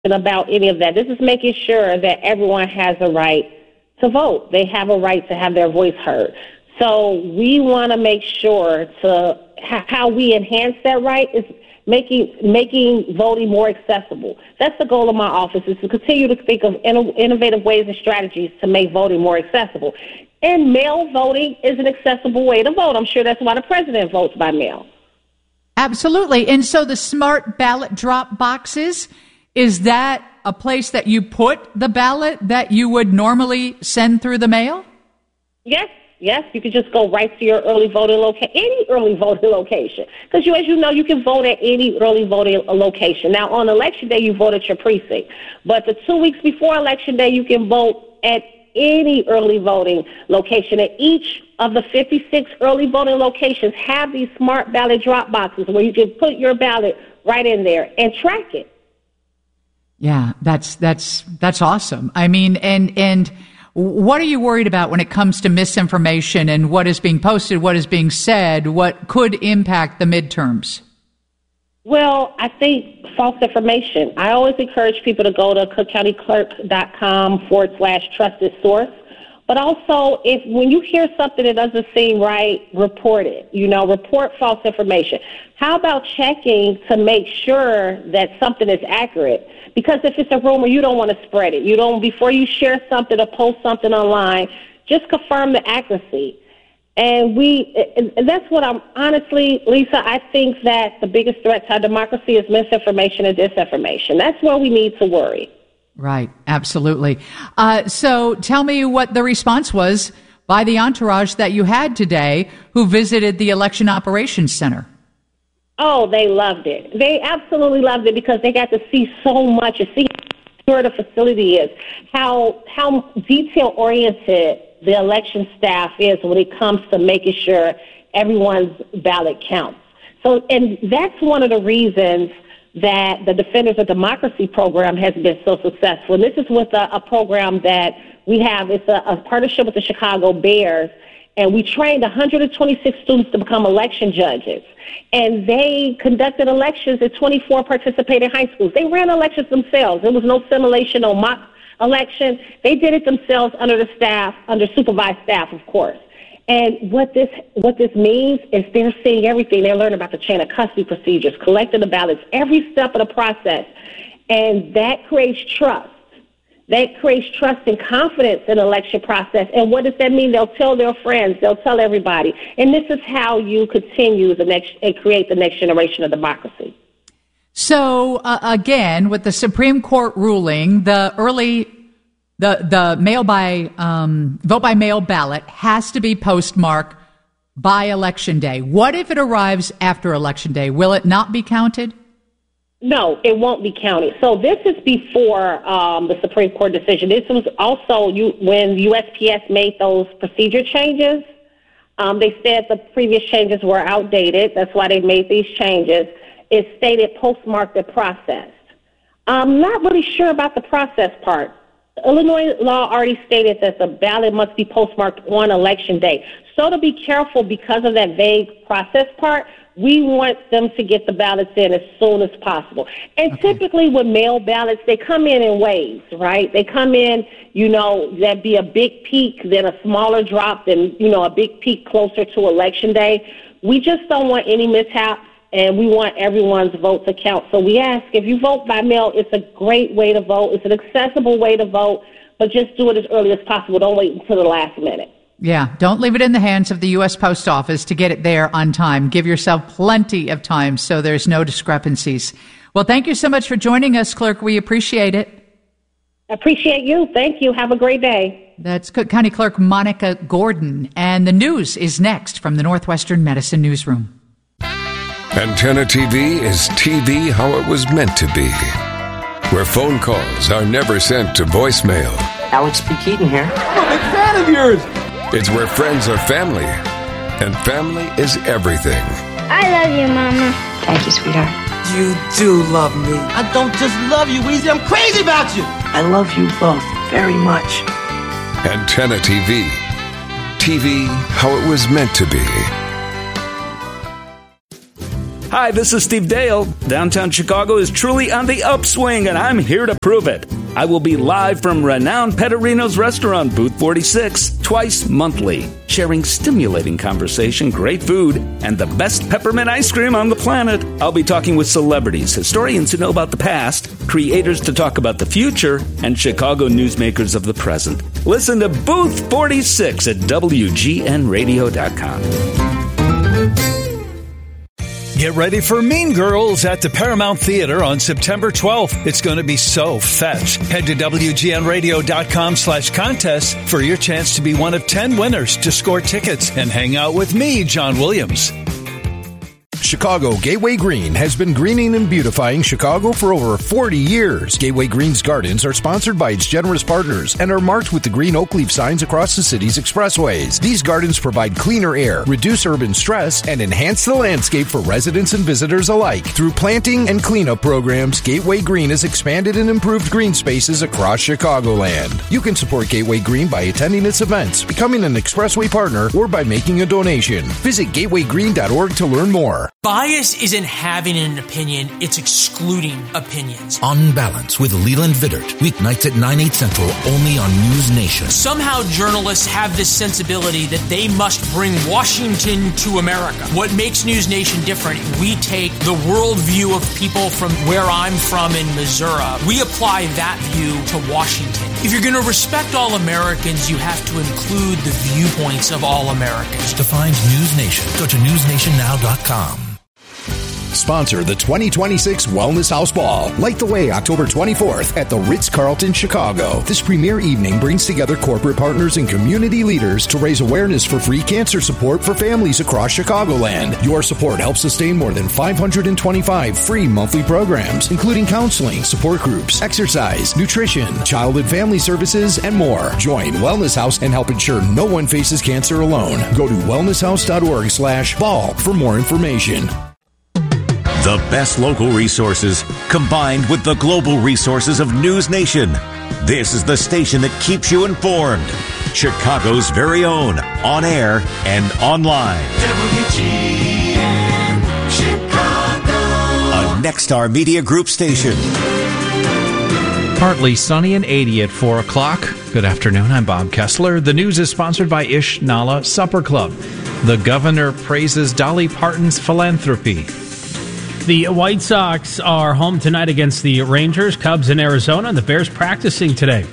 about any of that. This is making sure that everyone has a right to vote. They have a right to have their voice heard. So we want to make sure how we enhance that right is making voting more accessible. That's the goal of my office, is to continue to think of innovative ways and strategies to make voting more accessible. And mail voting is an accessible way to vote. I'm sure that's why the president votes by mail. Absolutely. And so the smart ballot drop boxes, is that a place that you put the ballot that you would normally send through the mail? Yes. You could just go right to your early voting any early voting location. Because as you know, you can vote at any early voting location. Now, on Election Day, you vote at your precinct. But the 2 weeks before Election Day, you can vote at any early voting location. And each of the 56 early voting locations have these smart ballot drop boxes where you can put your ballot right in there and track it. Yeah, that's awesome. I mean, and what are you worried about when it comes to misinformation and what is being posted, what is being said, what could impact the midterms? Well, I think false information. I always encourage people to go to cookcountyclerk.com/trusted source. But also, when you hear something that doesn't seem right, report it. Report false information. How about checking to make sure that something is accurate? Because if it's a rumor, you don't want to spread it. Before you share something or post something online, just confirm the accuracy. And that's what honestly, Lisa, I think that the biggest threat to our democracy is misinformation and disinformation. That's where we need to worry. Right. Absolutely. So tell me what the response was by the entourage that you had today who visited the Election Operations Center. Oh, they loved it. They absolutely loved it because they got to see so much and see how secure the facility is, how detail-oriented the election staff is when it comes to making sure everyone's ballot counts. So, and that's one of the reasons that the Defenders of Democracy program has been so successful. And this is with a program that we have. It's a partnership with the Chicago Bears, and we trained 126 students to become election judges. And they conducted elections at 24 participating high schools. They ran elections themselves. There was no simulation, no mock election. They did it themselves under supervised staff, of course. And what this means is they're seeing everything. They're learning about the chain of custody procedures, collecting the ballots, every step of the process. And that creates trust. That creates trust and confidence in the election process. And what does that mean? They'll tell their friends. They'll tell everybody. And this is how you continue and create the next generation of democracy. So, again, with the Supreme Court ruling, the vote by mail ballot has to be postmarked by Election Day. What if it arrives after Election Day? Will it not be counted? No, it won't be counted. So this is before the Supreme Court decision. This was also when USPS made those procedure changes. They said the previous changes were outdated. That's why they made these changes. It stated postmarked and processed. I'm not really sure about the process part. Illinois law already stated that the ballot must be postmarked on Election Day. So to be careful because of that vague process part, we want them to get the ballots in as soon as possible. And typically with mail ballots, they come in waves, right? They come in, that'd be a big peak, then a smaller drop, then, a big peak closer to Election Day. We just don't want any mishaps, and we want everyone's vote to count. So we ask, if you vote by mail, it's a great way to vote. It's an accessible way to vote, but just do it as early as possible. Don't wait until the last minute. Yeah, don't leave it in the hands of the U.S. Post Office to get it there on time. Give yourself plenty of time so there's no discrepancies. Well, thank you so much for joining us, Clerk. We appreciate it. Appreciate you. Thank you. Have a great day. That's Cook County Clerk Monica Gordon. And the news is next from the Northwestern Medicine Newsroom. Antenna TV is TV how it was meant to be, where phone calls are never sent to voicemail. Alex P. Keaton here. I'm a big fan of yours. It's where friends are family, and family is everything. I love you, Mama. Thank you, sweetheart. You do love me. I don't just love you, Weezy. I'm crazy about you. I love you both very much. Antenna TV. TV how it was meant to be. Hi, this is Steve Dale. Downtown Chicago is truly on the upswing, and I'm here to prove it. I will be live from renowned Petterino's restaurant, Booth 46, twice monthly, sharing stimulating conversation, great food, and the best peppermint ice cream on the planet. I'll be talking with celebrities, historians who know about the past, creators to talk about the future, and Chicago newsmakers of the present. Listen to Booth 46 at WGNradio.com. Get ready for Mean Girls at the Paramount Theater on September 12th. It's going to be so fetch. Head to WGNradio.com/contest for your chance to be one of 10 winners to score tickets and hang out with me, John Williams. Chicago Gateway Green has been greening and beautifying Chicago for over 40 years. Gateway Green's gardens are sponsored by its generous partners and are marked with the green oak leaf signs across the city's expressways. These gardens provide cleaner air, reduce urban stress, and enhance the landscape for residents and visitors alike. Through planting and cleanup programs, Gateway Green has expanded and improved green spaces across Chicagoland. You can support Gateway Green by attending its events, becoming an expressway partner, or by making a donation. Visit gatewaygreen.org to learn more. Bias isn't having an opinion, it's excluding opinions. On Balance with Leland Vittert, weeknights at 9/8 Central, only on News Nation. Somehow journalists have this sensibility that they must bring Washington to America. What makes News Nation different, we take the worldview of people from where I'm from in Missouri. We apply that view to Washington. If you're going to respect all Americans, you have to include the viewpoints of all Americans. To find News Nation, go to newsnationnow.com. Sponsor the 2026 Wellness House Ball. Light the way October 24th at the Ritz-Carlton, Chicago. This premier evening brings together corporate partners and community leaders to raise awareness for free cancer support for families across Chicagoland. Your support helps sustain more than 525 free monthly programs, including counseling, support groups, exercise, nutrition, child and family services, and more. Join Wellness House and help ensure no one faces cancer alone. Go to wellnesshouse.org/ball for more information. The best local resources combined with the global resources of News Nation. This is the station that keeps you informed. Chicago's very own, on air and online. WGN Chicago. A Nexstar Media Group station. Partly sunny and 80 at 4 o'clock. Good afternoon, I'm Bob Kessler. The news is sponsored by Ish Nala Supper Club. The governor praises Dolly Parton's philanthropy. The White Sox are home tonight against the Rangers, Cubs in Arizona, and the Bears practicing today.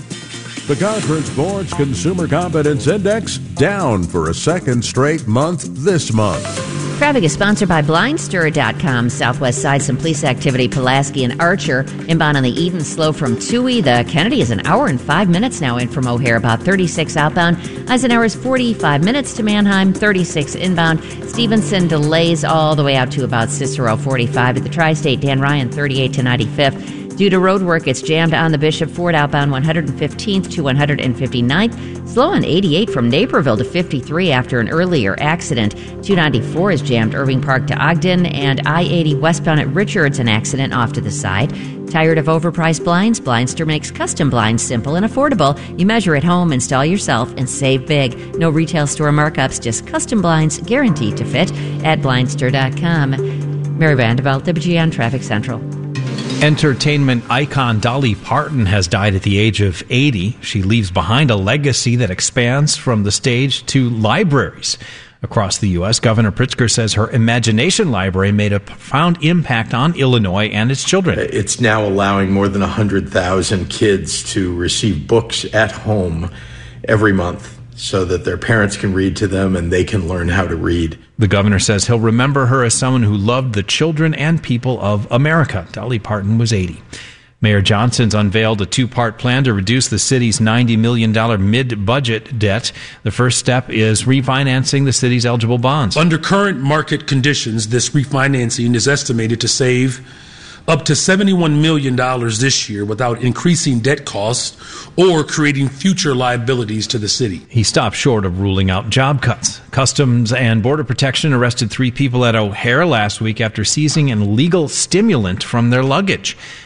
The Conference Board's Consumer Confidence Index down for a second straight month this month. Traffic is sponsored by Blindster.com. Southwest side, some police activity, Pulaski and Archer. Inbound on the Eden, slow from Toohey. The Kennedy is an hour and 5 minutes now in from O'Hare, about 36 outbound. Eisenhower is 45 minutes to Manheim, 36 inbound. Stevenson delays all the way out to about Cicero, 45 at the Tri-State. Dan Ryan, 38 to 95th. Due to road work, it's jammed on the Bishop Ford outbound 115th to 159th. Slow on 88 from Naperville to 53 after an earlier accident. 294 is jammed Irving Park to Ogden, and I-80 westbound at Richards, an accident off to the side. Tired of overpriced blinds? Blindster makes custom blinds simple and affordable. You measure at home, install yourself, and save big. No retail store markups, just custom blinds guaranteed to fit at Blindster.com. Mary Vanderbilt, WGN Traffic Central. Entertainment icon Dolly Parton has died at the age of 80. She leaves behind a legacy that expands from the stage to libraries across the U.S. Governor Pritzker says her Imagination Library made a profound impact on Illinois and its children. It's now allowing more than 100,000 kids to receive books at home every month, so that their parents can read to them and they can learn how to read. The governor says he'll remember her as someone who loved the children and people of America. Dolly Parton was 80. Mayor Johnson's unveiled a two-part plan to reduce the city's $90 million mid-budget debt. The first step is refinancing the city's eligible bonds. Under current market conditions, this refinancing is estimated to save up to $71 million this year without increasing debt costs or creating future liabilities to the city. He stopped short of ruling out job cuts. Customs and Border Protection arrested 3 people at O'Hare last week after seizing an illegal stimulant from their luggage.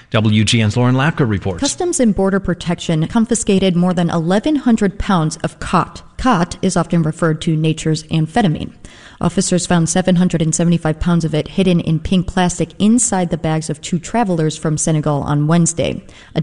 WGN's Lauren Lapka reports. Customs and Border Protection confiscated more than 1,100 pounds of khat. Khat is often referred to nature's amphetamine. Officers found 775 pounds of it hidden in pink plastic inside the bags of two travelers from Senegal on Wednesday. A